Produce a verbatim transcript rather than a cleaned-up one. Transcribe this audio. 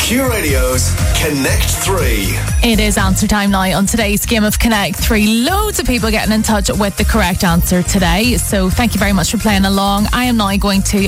Q Radio's Connect three. It is answer time now on today's game of Connect three. Loads of people getting in touch with the correct answer today. So thank you very much for playing along. I am now going to